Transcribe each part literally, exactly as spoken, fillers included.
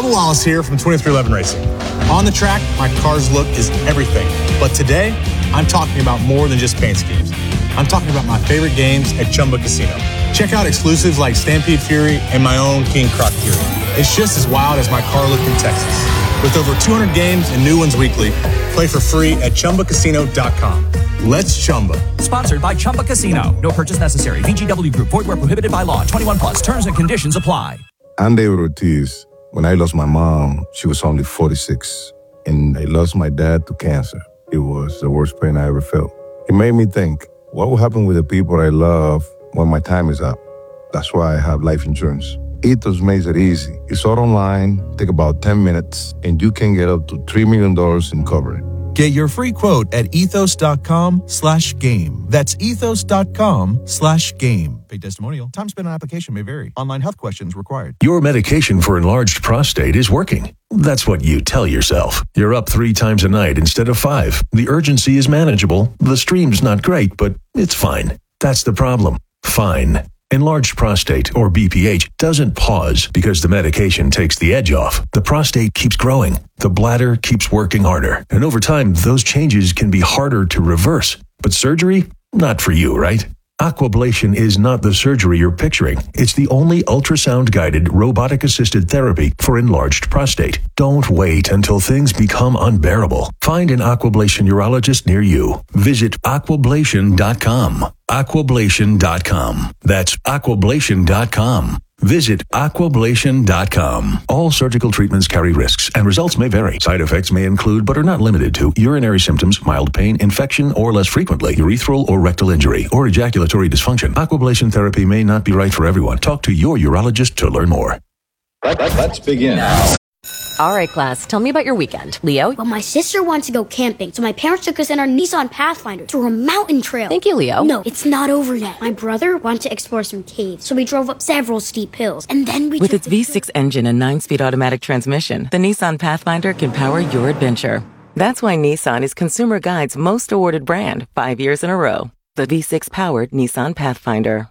Bubba Wallace here from twenty-three eleven Racing. On the track, my car's look is everything. But today, I'm talking about more than just paint schemes. I'm talking about my favorite games at Chumba Casino. Check out exclusives like Stampede Fury and my own King Croc Fury. It's just as wild as my car look in Texas. With over two hundred games and new ones weekly, play for free at Chumba Casino dot com. Let's Chumba. Sponsored by Chumba Casino. No purchase necessary. V G W Group. Void where prohibited by law. twenty-one plus. Terms and conditions apply. I'm David Ortiz. When I lost my mom, she was only forty-six. And I lost my dad to cancer. It was the worst pain I ever felt. It made me think, what will happen with the people I love when my time is up? That's why I have life insurance. Ethos makes it easy. It's all online, take about ten minutes, and you can get up to three million dollars in coverage. Get your free quote at ethos.com slash game. That's ethos.com slash game. Paid testimonial. Time spent on application may vary. Online health questions required. Your medication for enlarged prostate is working. That's what you tell yourself. You're up three times a night instead of five. The urgency is manageable. The stream's not great, but it's fine. That's the problem. Fine. Enlarged prostate, or B P H, doesn't pause because the medication takes the edge off. The prostate keeps growing. The bladder keeps working harder. And over time, those changes can be harder to reverse. But surgery? Not for you, right? Aquablation is not the surgery you're picturing. It's the only ultrasound-guided, robotic-assisted therapy for enlarged prostate. Don't wait until things become unbearable. Find an Aquablation urologist near you. Visit aquablation dot com. aquablation dot com. That's aquablation dot com. Visit aquablation dot com. All surgical treatments carry risks, and results may vary. Side effects may include, but are not limited to, urinary symptoms, mild pain, infection, or less frequently, urethral or rectal injury, or ejaculatory dysfunction. Aquablation therapy may not be right for everyone. Talk to your urologist to learn more. Let's begin. All right, class, tell me about your weekend. Leo? Well, my sister wanted to go camping, so my parents took us in our Nissan Pathfinder through a mountain trail. Thank you, Leo. No, it's not over yet. My brother wanted to explore some caves, so we drove up several steep hills, and then we With its V six engine and nine-speed automatic transmission, the Nissan Pathfinder can power your adventure. That's why Nissan is Consumer Guide's most awarded brand, five years in a row. The V six-powered Nissan Pathfinder.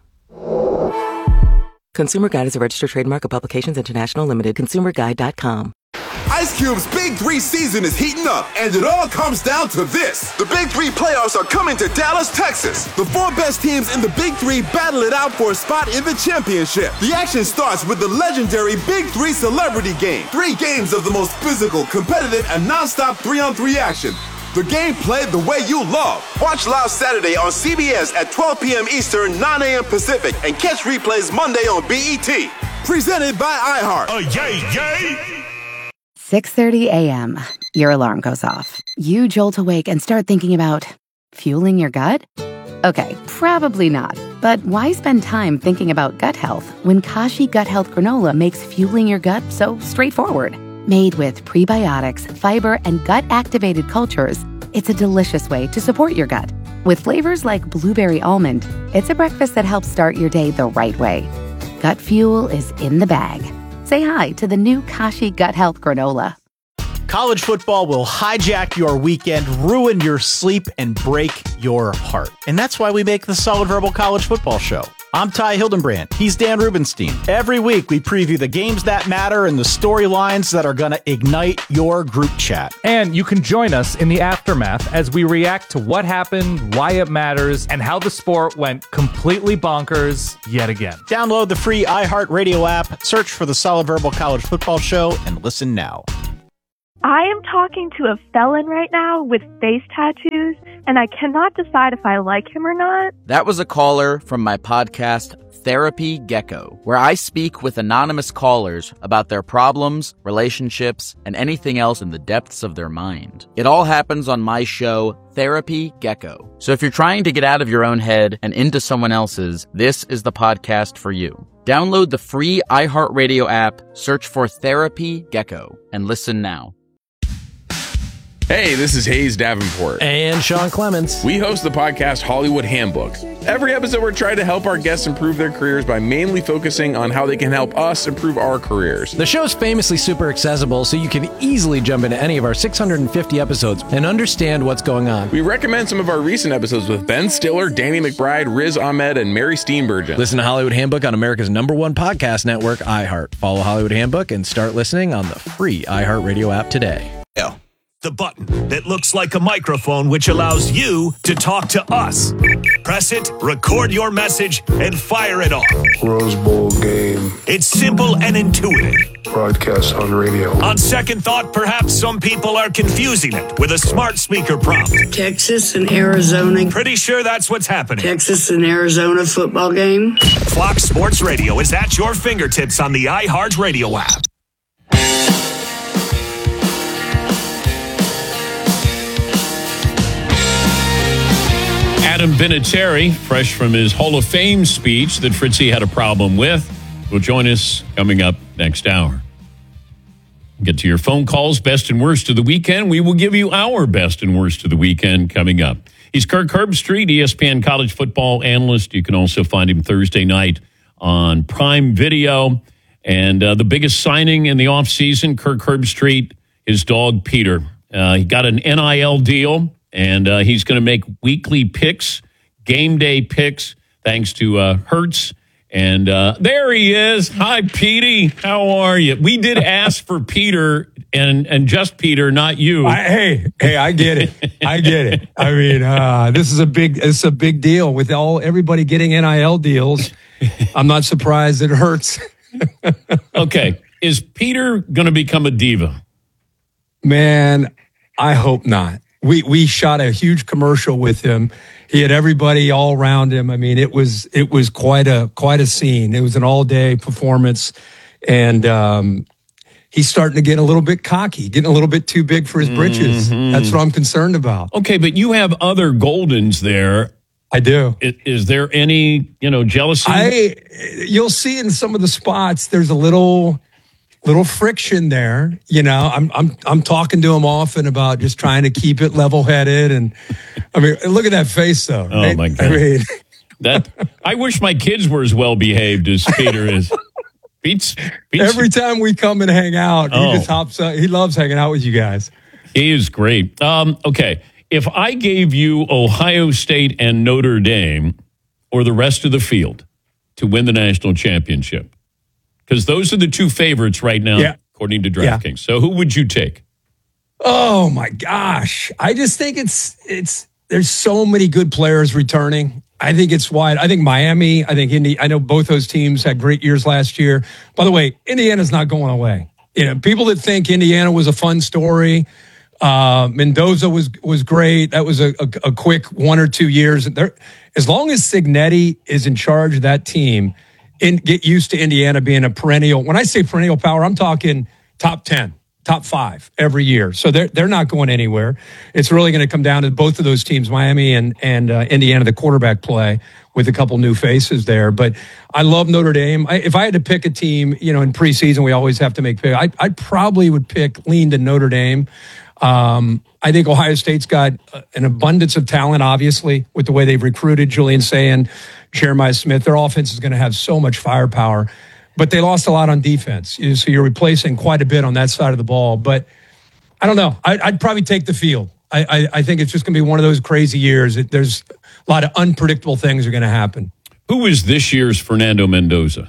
Consumer Guide is a registered trademark of Publications International Limited. consumer guide dot com. Ice Cube's Big Three season is heating up, and it all comes down to this. The Big Three playoffs are coming to Dallas, Texas. The four best teams in the Big Three battle it out for a spot in the championship. The action starts with the legendary Big Three Celebrity Game. Three games of the most physical, competitive, and non-stop three-on-three action. The game played the way you love. Watch live Saturday on C B S at twelve p.m. Eastern, nine a.m. Pacific, and catch replays Monday on B E T. Presented by iHeart. Oh, yay, yay! six thirty a.m. Your alarm goes off. You jolt awake and start thinking about fueling your gut? Okay, probably not. But why spend time thinking about gut health when Kashi Gut Health Granola makes fueling your gut so straightforward? Made with prebiotics, fiber, and gut-activated cultures, it's a delicious way to support your gut. With flavors like blueberry almond, it's a breakfast that helps start your day the right way. Gut fuel is in the bag. Say hi to the new Kashi Gut Health Granola. College football will hijack your weekend, ruin your sleep, and break your heart. And that's why we make the Solid Verbal College Football Show. I'm Ty Hildenbrand. He's Dan Rubenstein. Every week, we preview the games that matter and the storylines that are going to ignite your group chat. And you can join us in the aftermath as we react to what happened, why it matters, and how the sport went completely bonkers yet again. Download the free iHeartRadio app, search for the Solid Verbal College Football Show, and listen now. I am talking to a felon right now with face tattoos, and I cannot decide if I like him or not. That was a caller from my podcast, Therapy Gecko, where I speak with anonymous callers about their problems, relationships, and anything else in the depths of their mind. It all happens on my show, Therapy Gecko. So if you're trying to get out of your own head and into someone else's, this is the podcast for you. Download the free iHeartRadio app, search for Therapy Gecko, and listen now. Hey, this is Hayes Davenport. And Sean Clements. We host the podcast Hollywood Handbook. Every episode, we're trying to help our guests improve their careers by mainly focusing on how they can help us improve our careers. The show's famously super accessible, so you can easily jump into any of our six hundred fifty episodes and understand what's going on. We recommend some of our recent episodes with Ben Stiller, Danny McBride, Riz Ahmed, and Mary Steenburgen. Listen to Hollywood Handbook on America's number one podcast network, iHeart. Follow Hollywood Handbook and start listening on the free iHeartRadio app today. Yeah. The button that looks like a microphone, which allows you to talk to us. Press it, record your message, and fire it off. Rose Bowl game. It's simple and intuitive. Broadcast on radio. On second thought, perhaps some people are confusing it with a smart speaker prompt. Texas and Arizona. Pretty sure that's what's happening. Texas and Arizona football game. Fox Sports Radio is at your fingertips on the iHeart Radio app. Adam Vinatieri, fresh from his Hall of Fame speech that Fritzy had a problem with, will join us coming up next hour. Get to your phone calls, best and worst of the weekend. We will give you our best and worst of the weekend coming up. He's Kirk Herbstreit, E S P N college football analyst. You can also find him Thursday night on Prime Video. And uh, the biggest signing in the offseason, Kirk Herbstreit, his dog Peter. Uh, he got an N I L deal. And uh, he's going to make weekly picks, game day picks, thanks to uh, Hertz. And uh, there he is. Hi, Petey. How are you? We did ask for Peter and and just Peter, not you. I, hey, hey, I get it. I get it. I mean, uh, this is a big, it's a big deal with all everybody getting N I L deals. I'm not surprised it hurts. Okay, is Peter going to become a diva? Man, I hope not. We we shot a huge commercial with him. He had everybody all around him. I mean, it was it was quite a quite a scene. It was an all day performance, and um, he's starting to get a little bit cocky, getting a little bit too big for his britches. Mm-hmm. That's what I'm concerned about. Okay, but you have other Goldens there. I do. Is, is there any you know jealousy? I you'll see in some of the spots. There's a little. Little friction there, you know. I'm I'm I'm talking to him often about just trying to keep it level-headed, and I mean, look at that face, though. Oh right? my God! I mean, that I wish my kids were as well behaved as Peter is. Pete's, Pete's, Every time we come and hang out, oh. he just hops up. He loves hanging out with you guys. He is great. Um, okay, if I gave you Ohio State and Notre Dame, or the rest of the field, to win the national championship. Because those are the two favorites right now, yeah. according to DraftKings. Yeah. So who would you take? Oh, my gosh. I just think it's it's there's so many good players returning. I think it's wide. I think Miami, I think Indy, I know both those teams had great years last year. By the way, Indiana's not going away. You know, people that think Indiana was a fun story, uh, Mendoza was was great. That was a, a, a quick one or two years. There, as long as Cignetti is in charge of that team, In, get used to Indiana being a perennial. When I say perennial power, I'm talking top ten, top five every year. So they're they're not going anywhere. It's really going to come down to both of those teams, Miami and and uh, Indiana, the quarterback play with a couple new faces there. But I love Notre Dame. I, if I had to pick a team, you know, in preseason we always have to make pick. I I probably would pick lean to Notre Dame. Um, I think Ohio State's got an abundance of talent, obviously, with the way they've recruited Julian Sayin, Jeremiah Smith. Their offense is going to have so much firepower, but they lost a lot on defense. So you're replacing quite a bit on that side of the ball. But I don't know. I, I'd probably take the field. I, I, I think it's just going to be one of those crazy years. It, there's a lot of unpredictable things are going to happen. Who is this year's Fernando Mendoza?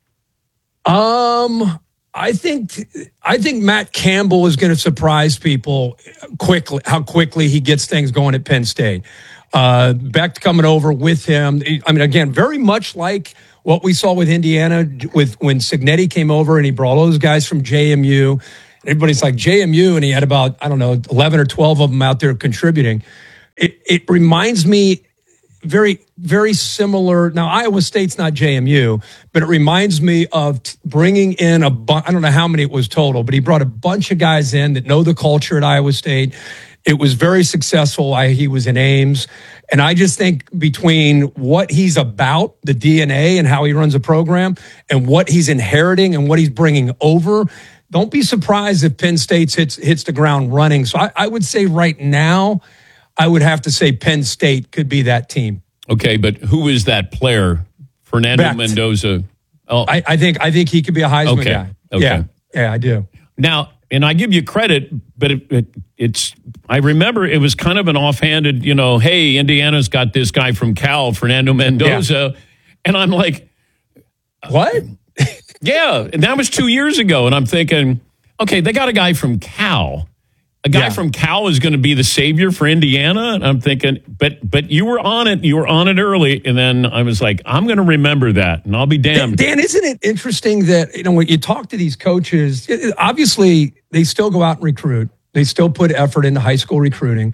Um... I think I think Matt Campbell is going to surprise people quickly, how quickly he gets things going at Penn State. Uh, Beck coming over with him. I mean, again, very much like what we saw with Indiana with when Cignetti came over and he brought all those guys from J M U. Everybody's like J M U, and he had about, I don't know, eleven or twelve of them out there contributing. It, it reminds me very, very similar. Now, Iowa State's not J M U, but it reminds me of t- bringing in a bu- I don't know how many it was total, but he brought a bunch of guys in that know the culture at Iowa State. It was very successful. I, he was in Ames. And I just think between what he's about, the D N A and how he runs a program, and what he's inheriting and what he's bringing over, don't be surprised if Penn State hits hits the ground running. So I, I would say right now, I would have to say Penn State could be that team. Okay, but who is that player? Fernando Becht. Mendoza. Oh, I, I think I think he could be a Heisman okay. guy. Okay. Yeah, yeah, I do. Now, and I give you credit, but it, it, it's, I remember it was kind of an offhanded, you know, hey, Indiana's got this guy from Cal, Fernando Mendoza. Yeah. And I'm like, what? Yeah. And that was two years ago. And I'm thinking, okay, they got a guy from Cal. A guy yeah. from Cal is going to be the savior for Indiana. And I'm thinking, but but you were on it. You were on it early. And then I was like, I'm going to remember that. And I'll be damned. Dan, isn't it interesting that, you know, when you talk to these coaches, obviously they still go out and recruit. They still put effort into high school recruiting.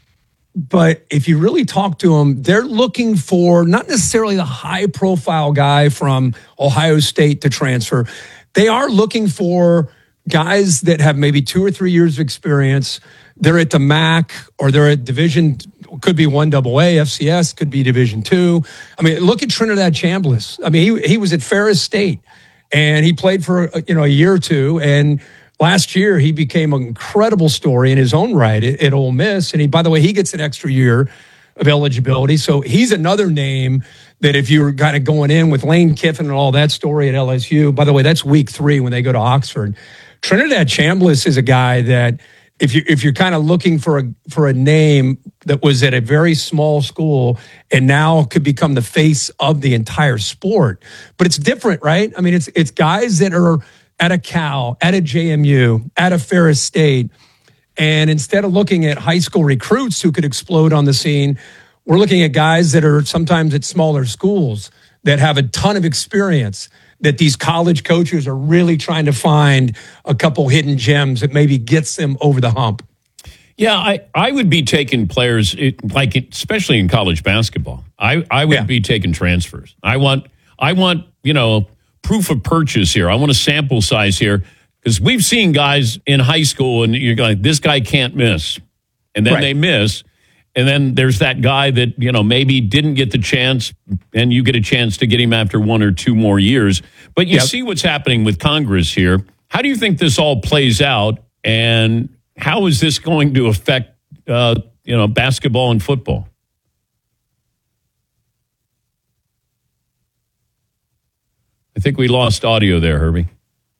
But if you really talk to them, they're looking for not necessarily the high-profile guy from Ohio State to transfer. They are looking for guys that have maybe two or three years of experience. They're at the M A C or they're at Division, could be one double A, F C S, could be Division two. I mean, look at Trinidad Chambliss. I mean, he he was at Ferris State and he played for, you know, a year or two. And last year he became an incredible story in his own right at, at Ole Miss. And he, by the way, he gets an extra year of eligibility. So he's another name that if you were kind of going in with Lane Kiffin and all that story at L S U, by the way, that's week three when they go to Oxford. Trinidad Chambliss is a guy that if you if you're kind of looking for a for a name that was at a very small school and now could become the face of the entire sport, but it's different, right? I mean, it's it's guys that are at a Cal, at a J M U, at a Ferris State, and instead of looking at high school recruits who could explode on the scene, we're looking at guys that are sometimes at smaller schools that have a ton of experience, that these college coaches are really trying to find a couple hidden gems that maybe gets them over the hump. Yeah, I, I would be taking players, it, like it, especially in college basketball. I, I would yeah. be taking transfers. I want, I want, you know, proof of purchase here. I want a sample size here because we've seen guys in high school and you're like, this guy can't miss. And then right. they miss. And then there's that guy that, you know, maybe didn't get the chance and you get a chance to get him after one or two more years. But you yep. see what's happening with Congress here. How do you think this all plays out? And how is this going to affect, uh, you know, basketball and football? I think we lost audio there, Herbie.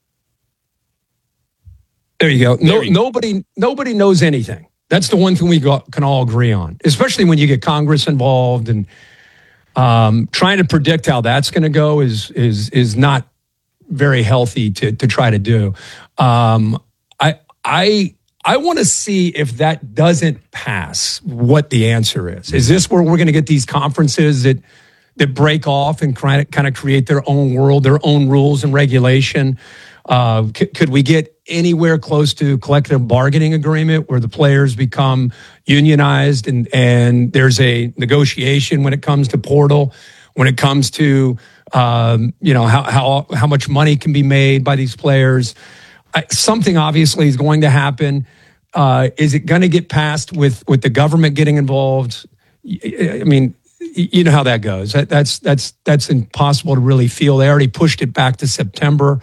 There you go. No, you nobody, nobody knows anything. That's the one thing we got, can all agree on, especially when you get Congress involved, and um, trying to predict how that's going to go is is is not very healthy to to try to do. Um, I I I want to see if that doesn't pass, what the answer is. Is this where we're going to get these conferences that that break off and kind of, kind of create their own world, their own rules and regulation? Uh, c- could we get anywhere close to collective bargaining agreement where the players become unionized and, and there's a negotiation when it comes to portal, when it comes to, um, you know, how, how, how much money can be made by these players? I, something obviously is going to happen. Uh, is it going to get passed with, with the government getting involved? I mean, you know how that goes. That, that's, that's, that's impossible to really feel. They already pushed it back to September.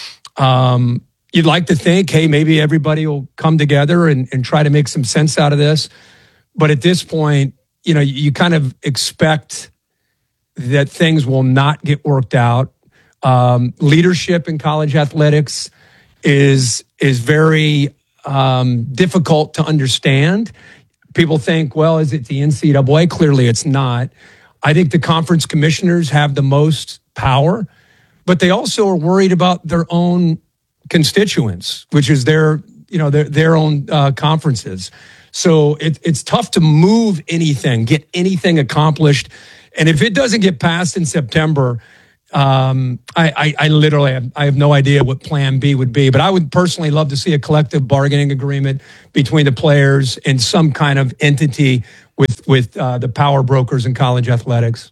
Um, you'd like to think, hey, maybe everybody will come together and, and try to make some sense out of this. But at this point, you know, you kind of expect that things will not get worked out. Um, leadership in college athletics is, is very um, difficult to understand. People think, well, is it the N C double A? Clearly it's not. I think the conference commissioners have the most power, but they also are worried about their own constituents, which is their, you know, their their own uh, conferences. So it, it's tough to move anything, get anything accomplished. And if it doesn't get passed in September, um, I, I, I literally have, I have no idea what Plan B would be. But I would personally love to see a collective bargaining agreement between the players and some kind of entity with with uh, the power brokers in college athletics.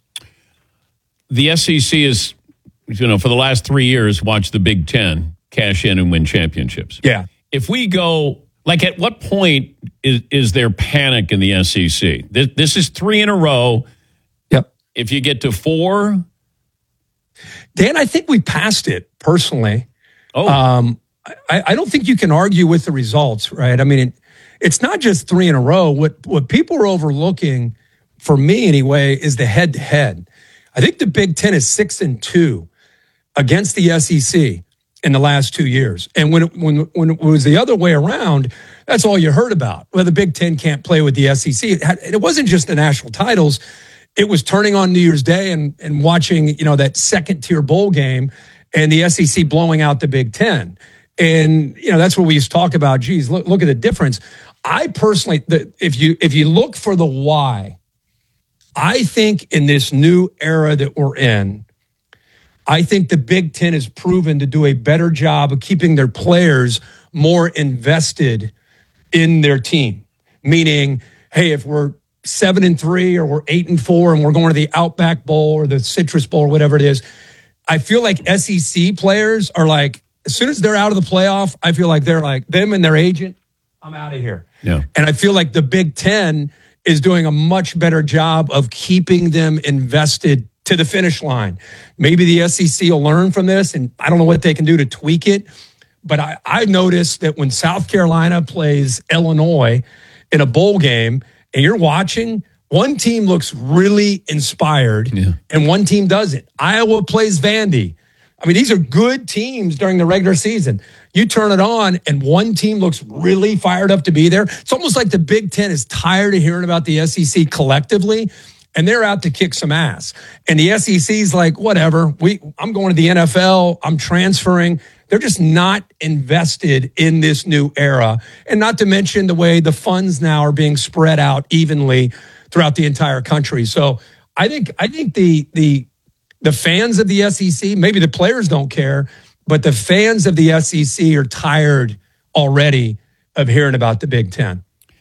The S E C is, you know, for the last three years, watch the Big Ten cash in and win championships. Yeah. If we go, like, at what point is, is there panic in the S E C? This, this is three in a row. Yep. If you get to four. Dan, I think we passed it personally. Oh. Um, I, I don't think you can argue with the results, right? I mean, it, it's not just three in a row. What what people are overlooking, for me anyway, is the head-to-head. I think the Big Ten is six and two against the S E C in the last two years. And when it, when when it was the other way around, that's all you heard about. Well, the Big Ten can't play with the S E C. It, had, it wasn't just the national titles. It was turning on New Year's Day and and watching, you know, that second-tier bowl game and the S E C blowing out the Big Ten. And, you know, that's what we used to talk about. Geez, look, look at the difference. I personally, the, if you if you look for the why, I think in this new era that we're in, I think the Big Ten has proven to do a better job of keeping their players more invested in their team. Meaning, hey, if we're seven and three or we're eight and four and we're going to the Outback Bowl or the Citrus Bowl or whatever it is, I feel like S E C players are like, as soon as they're out of the playoff, I feel like they're like, them and their agent, I'm out of here. Yeah. And I feel like the Big Ten is doing a much better job of keeping them invested to the finish line. Maybe the S E C will learn from this, and I don't know what they can do to tweak it. But I, I noticed that when South Carolina plays Illinois in a bowl game, and you're watching, one team looks really inspired, yeah. and one team doesn't. Iowa plays Vandy. I mean, these are good teams during the regular season. You turn it on, and one team looks really fired up to be there. It's almost like the Big Ten is tired of hearing about the S E C collectively, and they're out to kick some ass. And the S E C's like, whatever. We, I'm going to the N F L. I'm transferring. They're just not invested in this new era. And not to mention the way the funds now are being spread out evenly throughout the entire country. So I think I think the the the fans of the S E C, maybe the players don't care, but the fans of the S E C are tired already of hearing about the Big Ten.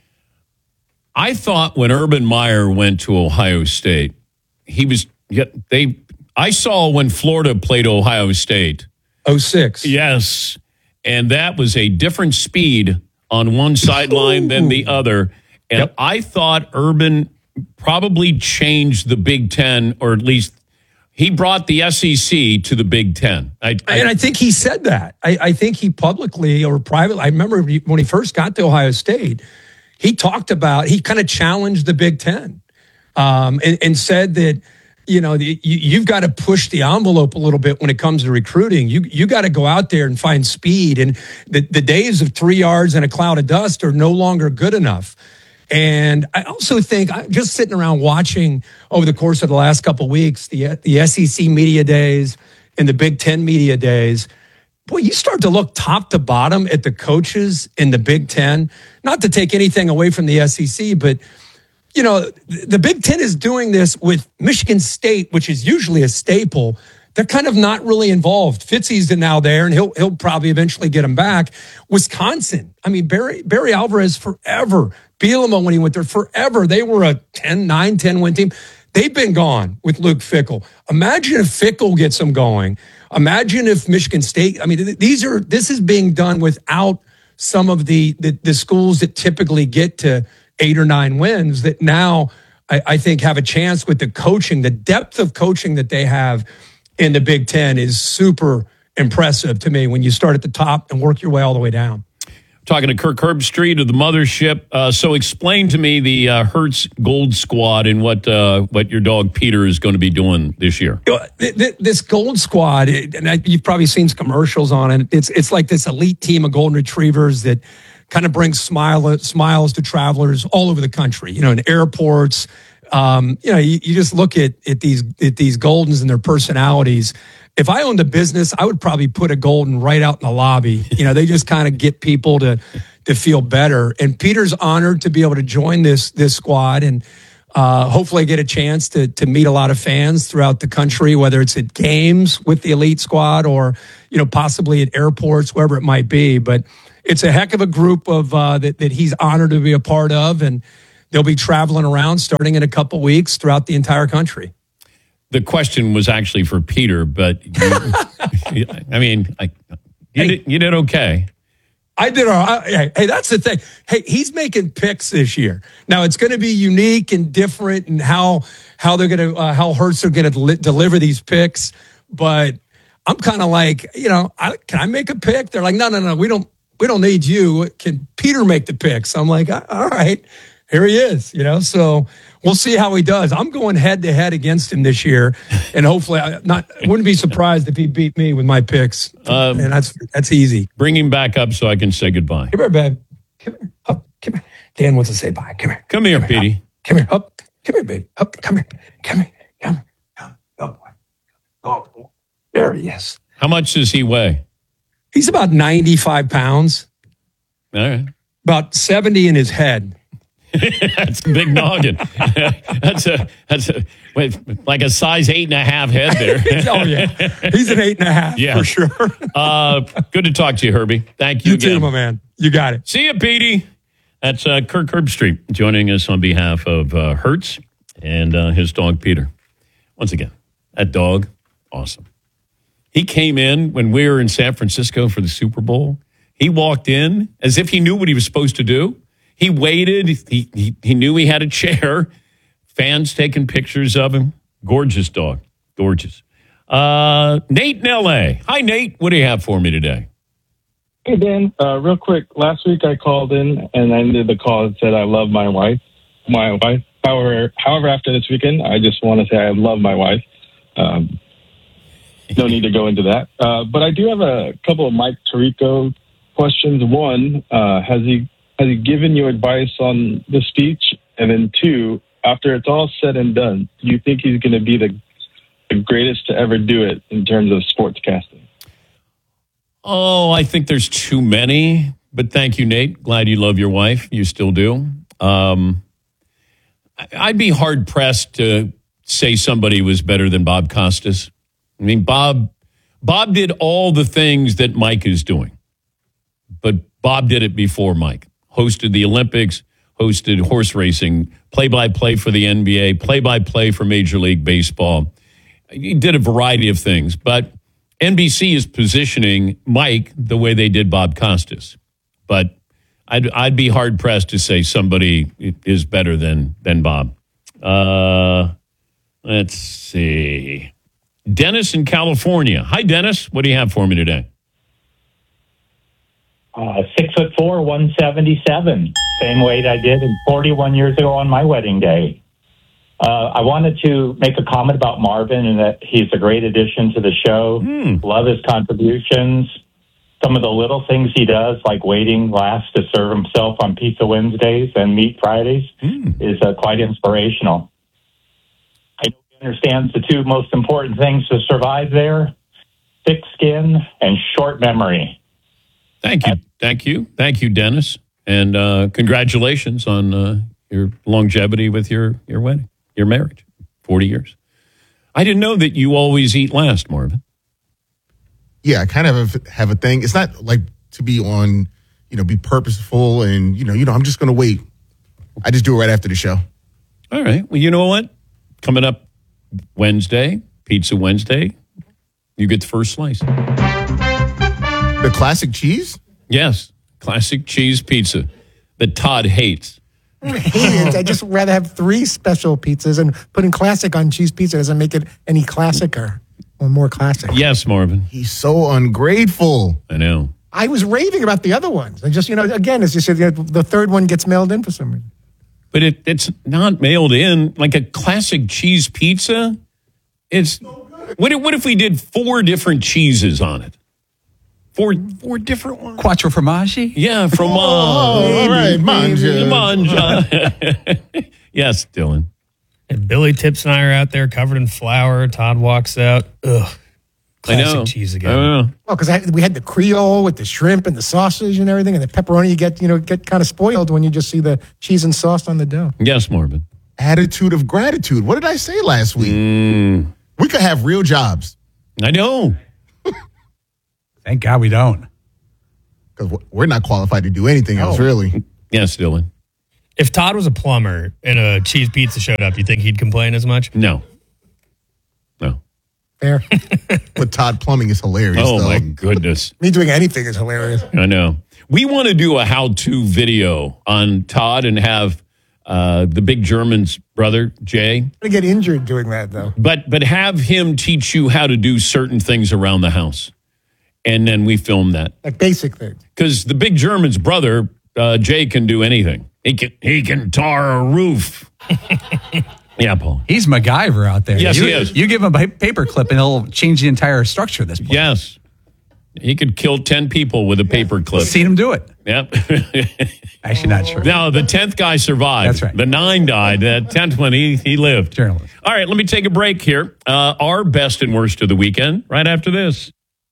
I thought when Urban Meyer went to Ohio State, he was they. I saw when Florida played Ohio State. oh six Yes, and that was a different speed on one sideline than the other. And yep. I thought Urban probably changed the Big Ten, or at least he brought the S E C to the Big Ten. I, I, and I think he said that. I, I think he publicly or privately, I remember when he first got to Ohio State, he talked about, he kind of challenged the Big Ten um, and, and said that, you know, the, you, you've got to push the envelope a little bit when it comes to recruiting. You you got to go out there and find speed. And the, the days of three yards and a cloud of dust are no longer good enough. And I also think, I'm just sitting around watching over the course of the last couple of weeks, the, the S E C media days and the Big Ten media days, boy, you start to look top to bottom at the coaches in the Big Ten. Not to take anything away from the S E C, but, you know, the Big Ten is doing this with Michigan State, which is usually a staple. They're kind of not really involved. Fitzy's now there, and he'll he'll probably eventually get him back. Wisconsin, I mean, Barry Barry Alvarez forever. Bielema, when he went there, forever. They were a ten, nine, ten win team. They've been gone with Luke Fickell. Imagine if Fickell gets them going. Imagine if Michigan State, I mean, these are, this is being done without some of the, the, the schools that typically get to eight or nine wins that now I, I think have a chance with the coaching. The depth of coaching that they have in the Big Ten is super impressive to me when you start at the top and work your way all the way down. Talking to Kirk Herbstreit of the Mothership. Uh, so explain to me the uh, Hertz Gold Squad and what uh, what your dog Peter is going to be doing this year. This Gold Squad, and you've probably seen some commercials on it. It's it's like this elite team of golden retrievers that kind of brings smile, smiles to travelers all over the country. You know, in airports. Um, you know, you, you just look at at these at these Goldens and their personalities. If I owned a business, I would probably put a Golden right out in the lobby. You know, they just kind of get people to to feel better. And Peter's honored to be able to join this this squad and uh, hopefully get a chance to to meet a lot of fans throughout the country, whether it's at games with the elite squad or, you know, possibly at airports, wherever it might be. But it's a heck of a group of uh, that that he's honored to be a part of, and they'll be traveling around starting in a couple weeks throughout the entire country. The question was actually for Peter, but you, I mean, I, you, hey, did, you did okay. I did all right. Hey, that's the thing. Hey, he's making picks this year. Now it's going to be unique and different, and how how they're going to uh, how Hertz are going to li- deliver these picks. But I'm kind of like, you know, I, can I make a pick? They're like, no, no, no, we don't, we don't need you. Can Peter make the pick? So I'm like, all right, here he is, you know, so we'll see how he does. I'm going head to head against him this year. And hopefully I not, wouldn't be surprised if he beat me with my picks. Um, and that's, that's easy. Bring him back up so I can say goodbye. Come here, babe. Come here. Up. Come here. Dan wants to say bye. Come here. Come here, come Petey. Here, come here. Up. Come here, babe. Up. Come here. Come here. Come here. Come. Oh, boy. Oh, boy. There he is. How much does he weigh? He's about ninety-five pounds. All right. About seventy in his head. That's a big noggin. that's a that's a wait, like a size eight and a half head there. Oh yeah, he's an eight and a half yeah. for sure. uh, good to talk to you, Herbie. Thank you. You again. too, my man. You got it. See you, Petey. That's uh, Kirk Herbstreit joining us on behalf of uh, Hertz and uh, his dog Peter. Once again, that dog, awesome. He came in when we were in San Francisco for the Super Bowl. He walked in as if he knew what he was supposed to do. He waited. He, he he knew he had a chair. Fans taking pictures of him. Gorgeous dog. Gorgeous. Uh, Nate in L A. Hi, Nate. What do you have for me today? Hey, Dan. Uh, real quick. Last week I called in and I ended the call and said I love my wife. My wife. However, however, after this weekend, I just want to say I love my wife. Um, no need to go into that. Uh, but I do have a couple of Mike Tirico questions. One, uh, has he has he given you advice on the speech? And then two, after it's all said and done, do you think he's going to be the, the greatest to ever do it in terms of sportscasting? Oh, I think there's too many. But thank you, Nate. Glad you love your wife. You still do. Um, I'd be hard pressed to say somebody was better than Bob Costas. I mean, Bob, Bob did all the things that Mike is doing, but Bob did it before Mike. Hosted the Olympics, hosted horse racing, play-by-play for the N B A, play-by-play for Major League Baseball. He did a variety of things, but N B C is positioning Mike the way they did Bob Costas. But I'd, I'd be hard-pressed to say somebody is better than, than Bob. Uh, let's see. Dennis in California. Hi, Dennis. What do you have for me today? Uh, six foot four, one seventy-seven. Same weight I did forty-one years ago on my wedding day. Uh, I wanted to make a comment about Marvin and that he's a great addition to the show. Mm. Love his contributions. Some of the little things he does, like waiting last to serve himself on Pizza Wednesdays and Meat Fridays, mm. is uh, quite inspirational. I know he understands the two most important things to survive there: thick skin and short memory. Thank you. Thank you. Thank you, Dennis. And uh, congratulations on uh, your longevity with your, your wedding, your marriage, forty years. I didn't know that you always eat last, Marvin. Yeah, I kind of have, have a thing. It's not like to be on, you know, be purposeful and, you know, you know, I'm just going to wait. I just do it right after the show. All right. Well, you know what? Coming up Wednesday, Pizza Wednesday, you get the first slice. The classic cheese? Yes. Classic cheese pizza that Todd hates. I hate it. I just rather have three special pizzas, and putting classic on cheese pizza doesn't make it any classicer or more classic. Yes, Marvin. He's so ungrateful. I know. I was raving about the other ones. I just, you know, again, as you said, the third one gets mailed in for some reason. But it, it's not mailed in. Like a classic cheese pizza, it's... What if, what if we did four different cheeses on it? Four four different ones? Quattro formaggi? Yeah, fromage. Oh, all right, manja. Manja. Yes, Dylan. And Billy Tips and I are out there covered in flour. Todd walks out. Ugh. Classic I know. cheese again. I know. Well, because we had the Creole with the shrimp and the sausage and everything, and the pepperoni. You get, you know, get kind of spoiled when you just see the cheese and sauce on the dough. Yes, Marvin. Attitude of gratitude. What did I say last week? Mm. We could have real jobs. I know. Thank God we don't. Because we're not qualified to do anything else, Oh. really. Yes, Dylan. If Todd was a plumber and a cheese pizza showed up, you think he'd complain as much? No. No. Fair. But Todd plumbing is hilarious, Oh, though. my goodness. Me doing anything is hilarious. I know. We want to do a how-to video on Todd and have uh, the big German's brother, Jay. I get injured doing that, though. But but have him teach you how to do certain things around the house. And then we film that. Like basic things. Because the big German's brother, uh, Jay, can do anything. He can he can tar a roof. Yeah, Paul. He's MacGyver out there. Yes, you, he is. You give him a paper clip and he'll change the entire structure of this place. Yes. He could kill ten people with a paper clip. Seen him do it. Yep. Actually, not sure. No, the tenth guy survived. That's right. The nine died. The tenth one, he, he lived. Journalist. All right, let me take a break here. Uh, our best and worst of the weekend right after this.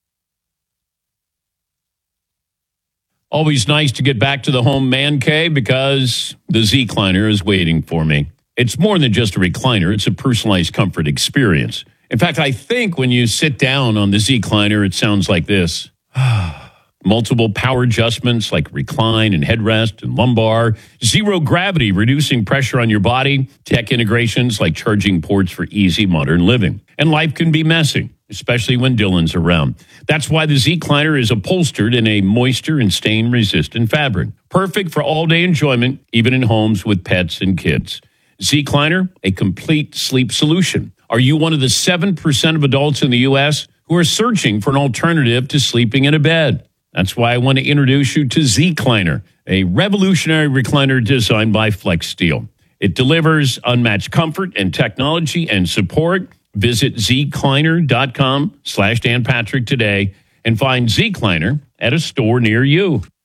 Always nice to get back to the home man cave because the Z-Cliner is waiting for me. It's more than just a recliner. It's a personalized comfort experience. In fact, I think when you sit down on the Z-Cliner, it sounds like this. Multiple power adjustments like recline and headrest and lumbar. Zero gravity, reducing pressure on your body. Tech integrations like charging ports for easy modern living. And life can be messy, especially when Dylan's around. That's why the Z-Cliner is upholstered in a moisture and stain-resistant fabric. Perfect for all-day enjoyment, even in homes with pets and kids. Z-Cliner, a complete sleep solution. Are you one of the seven percent of adults in the U S who are searching for an alternative to sleeping in a bed? That's why I want to introduce you to Z-Cliner, a revolutionary recliner designed by Flex Steel. It delivers unmatched comfort and technology and support. Visit zcliner.com slash Dan Patrick today and find Z-Cliner at a store near you.